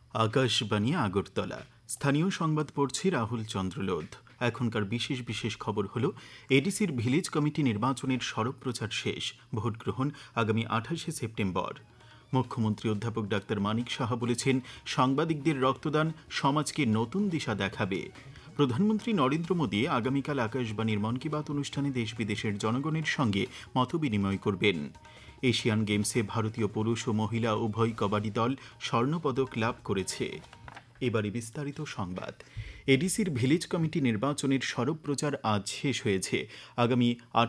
আকাশবাণী আগরতলা। স্থানীয় সংবাদ পড়ছি রাহুল চন্দ্রলোধ। এখনকার বিশেষ বিশেষ খবর হল, এডিসির ভিলেজ কমিটি নির্বাচনের সরব প্রচার শেষ। ভোট গ্রহণ আগামী 28 সেপ্টেম্বর। মুখ্যমন্ত্রী অধ্যাপক ডাক্তার মানিক সাহা বলেছেন, সাংবাদিকদের রক্তদান সমাজকে নতুন দিশা দেখাবে। প্রধানমন্ত্রী নরেন্দ্র মোদী আগামীকাল আকাশবাণীর মন কি বাত অনুষ্ঠানে দেশ বিদেশের জনগণের সঙ্গে মতবিনিময় করবেন। এশিয়ান গেমসে ভারতীয় পুরুষ ও মহিলা উভয় কবাডি দল স্বর্ণপদক লাভ করেছে। এবারে বিস্তারিত সংবাদ। এডিসির ভিলেজ কমিটি নির্বাচনের সরব প্রচার আজ শেষ হয়েছে। আগামী